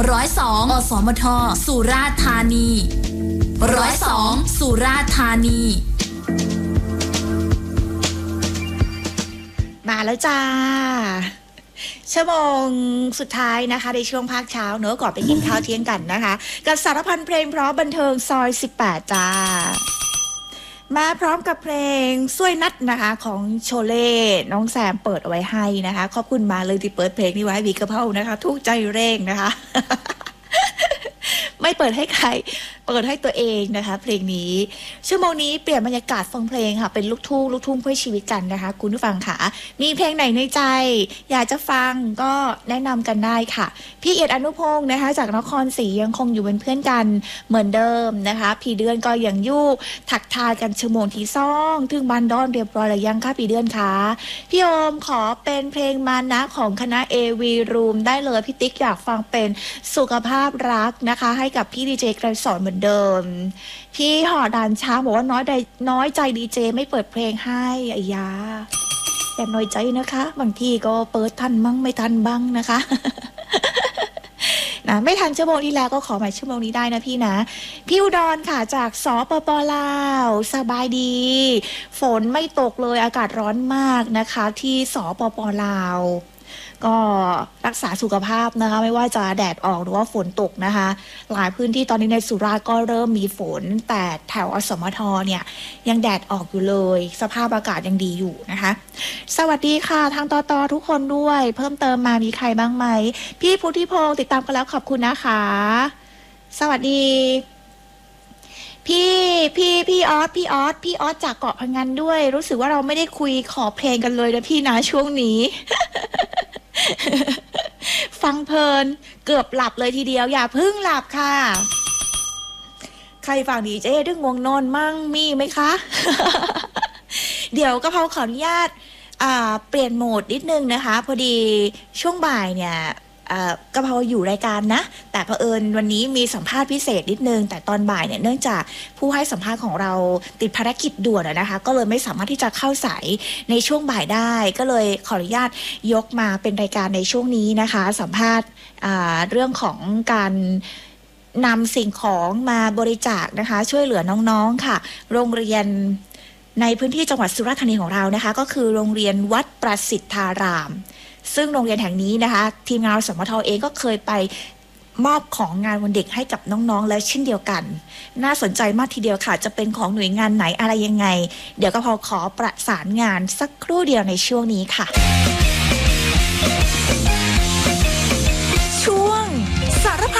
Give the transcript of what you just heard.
102 อสมท สุราษฎร์ธานี102 สุราษฎร์ธานีมาแล้วจ้าชั่วโมงสุดท้ายนะคะในช่วงภาคเช้าเนอะก่อนไปกินข้าวเที่ยงกันนะคะกับสารพันเพลงเพราะบันเทิงซอย18จ้ามาพร้อมกับเพลงช่วยนัดนะคะของโชเล่น้องแซมเปิดเอาไว้ให้นะคะขอบคุณมาเลยที่เปิดเพลงนี้ไว้บีกระเพรานะคะทุกใจเร่งนะคะ ไม่เปิดให้ใครเปิดให้ตัวเองนะคะเพลงนี้ชั่วโมงนี้เปลี่ยนบรรยากาศฟังเพลงค่ะเป็นลูกทุ่งเพื่อชีวิตกันนะคะคุณผู้ฟังค่ะมีเพลงไหนในใจอยากจะฟังก็แนะนำกันได้ค่ะพี่เอียดอนุพงศ์นะคะจากนครศรียังคงอยู่เป็นเพื่อนกันเหมือนเดิมนะคะพี่เดือนก็ยังยู่ถักทายกันชั่วโมงที่ซ่องถึงบันดอนเรียบร้อยแล้วยังค่ะพี่เดือนคะพี่โอมขอเป็นเพลงมานะของคณะ AV Room ได้เลยพี่ติ๊กอยากฟังเป็นสุขภาพรักนะคะให้กับพี่ดีเจไกรสอนเหมือนเดิมพี่หอดานช้างบอกว่าน้อยใจดีเจไม่เปิดเพลงให้ไอ้ยาแต่น้อยใจนะคะบางทีก็เปิดทันมั่งไม่ทันบ้างนะคะ นะไม่ทันชั่วโมงที่แล้วก็ขอใหม่ชั่วโมงนี้ได้นะพี่นะพี่อุดรค่ะจากสปป.ลาวสบายดีฝนไม่ตกเลยอากาศร้อนมากนะคะที่สปป.ลาวก็รักษาสุขภาพนะคะไม่ว่าจะแดดออกหรือว่าฝนตกนะคะหลายพื้นที่ตอนนี้ในสุราษฎร์ก็เริ่มมีฝนแต่แถวอสมทเนี่ยยังแดดออกอยู่เลยสภาพอากาศยังดีอยู่นะคะสวัสดีค่ะทางตตทุกคนด้วยเพิ่มเติมมามีใครบ้างไหมพี่พุทธิพงศ์ติดตามกันแล้วขอบคุณนะคะสวัสดีพี่ออสจากเกาะพะงันด้วยรู้สึกว่าเราไม่ได้คุยขอเพลงกันเลยนะพี่นะช่วงนี้ ฟังเพลินเกือบหลับเลยทีเดียวอย่าเพิ่งหลับค่ะใครฟังดีเจ๊ดึงง่วงนอนมั่งมีไหมคะ เดี๋ยวกะเพราขออนุญาตเปลี่ยนโหมดนิดนึงนะคะพอดีช่วงบ่ายเนี่ยกะเพราอยู่รายการนะแต่เผอิญวันนี้มีสัมภาษณ์พิเศษนิดนึงแต่ตอนบ่ายเนี่ยเนื่องจากผู้ให้สัมภาษณ์ของเราติดภารกิจด่วนนะคะก็เลยไม่สามารถที่จะเข้าสายในช่วงบ่ายได้ก็เลยขออนุญาตยกมาเป็นรายการในช่วงนี้นะคะสัมภาษณ์เรื่องของการนำสิ่งของมาบริจาคนะคะช่วยเหลือน้องๆค่ะโรงเรียนในพื้นที่จังหวัดสุราษฎร์ธานีของเรานะคะก็คือโรงเรียนวัดประสิทธารามซึ่งโรงเรียนแห่งนี้นะคะทีมงานสมทเองก็เคยไปมอบของงานวันเด็กให้กับน้องๆแล้วเช่นเดียวกันน่าสนใจมากทีเดียวค่ะจะเป็นของหน่วยงานไหนอะไรยังไงเดี๋ยวก็ขอประสานงานสักครู่เดียวในช่วงนี้ค่ะ